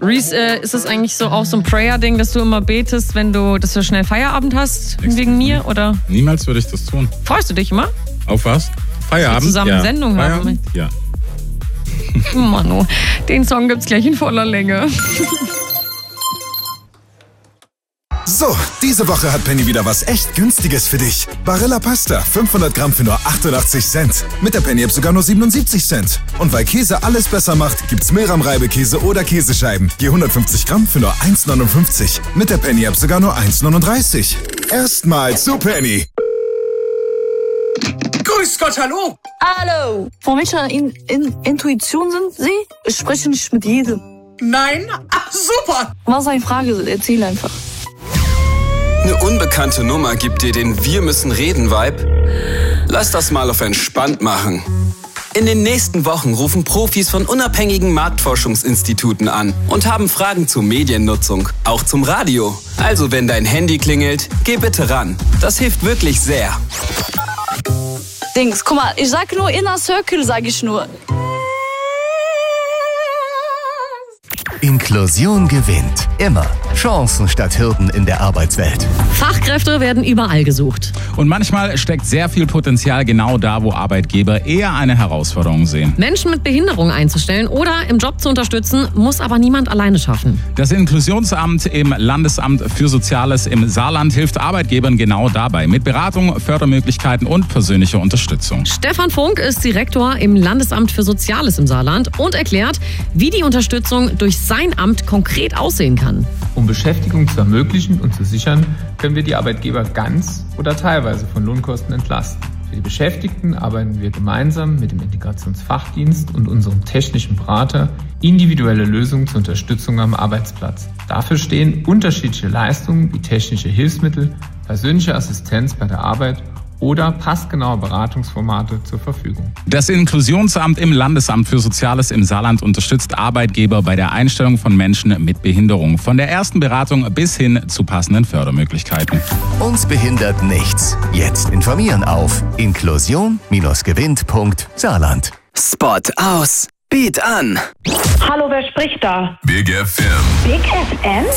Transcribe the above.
Reese, ist das eigentlich so auch so ein Prayer-Ding, dass du immer betest, dass du schnell Feierabend hast, wegen mir, oder? Niemals würde ich das tun. Freust du dich immer? Auf was? Feierabend? Dass wir zusammen Sendung haben. Ja. Manu, den Song gibt's gleich in voller Länge. So, diese Woche hat Penny wieder was echt Günstiges für dich. Barilla Pasta, 500 Gramm für nur 88 Cent. Mit der Penny-App sogar nur 77 Cent. Und weil Käse alles besser macht, gibt's Milram-Reibekäse oder Käsescheiben. Je 150 Gramm für nur 1,59. Mit der Penny-App sogar nur 1,39. Erstmal zu Penny. Grüß Gott, hallo! Hallo! Von welcher Intuition sind Sie? Ich spreche nicht mit jedem. Nein? Ach, super! Was ist eine Frage? Erzähl einfach. Eine unbekannte Nummer gibt dir den Wir-müssen-reden-Vibe? Lass das mal auf entspannt machen. In den nächsten Wochen rufen Profis von unabhängigen Marktforschungsinstituten an und haben Fragen zur Mediennutzung, auch zum Radio. Also wenn dein Handy klingelt, geh bitte ran. Das hilft wirklich sehr. Dings, guck mal, ich sag nur Inner Circle, sag ich nur. Inklusion gewinnt. Immer. Chancen statt Hürden in der Arbeitswelt. Fachkräfte werden überall gesucht. Und manchmal steckt sehr viel Potenzial genau da, wo Arbeitgeber eher eine Herausforderung sehen. Menschen mit Behinderung einzustellen oder im Job zu unterstützen, muss aber niemand alleine schaffen. Das Inklusionsamt im Landesamt für Soziales im Saarland hilft Arbeitgebern genau dabei. Mit Beratung, Fördermöglichkeiten und persönlicher Unterstützung. Stefan Funk ist Direktor im Landesamt für Soziales im Saarland und erklärt, wie die Unterstützung durch sein Amt konkret aussehen kann. Um Beschäftigung zu ermöglichen und zu sichern, können wir die Arbeitgeber ganz oder teilweise von Lohnkosten entlasten. Für die Beschäftigten arbeiten wir gemeinsam mit dem Integrationsfachdienst und unserem technischen Berater individuelle Lösungen zur Unterstützung am Arbeitsplatz. Dafür stehen unterschiedliche Leistungen wie technische Hilfsmittel, persönliche Assistenz bei der Arbeit oder passgenaue Beratungsformate zur Verfügung. Das Inklusionsamt im Landesamt für Soziales im Saarland unterstützt Arbeitgeber bei der Einstellung von Menschen mit Behinderung. Von der ersten Beratung bis hin zu passenden Fördermöglichkeiten. Uns behindert nichts. Jetzt informieren auf inklusion-gewinnt.saarland. Spot aus. Beat an. Hallo, wer spricht da? Big FM. Big FM?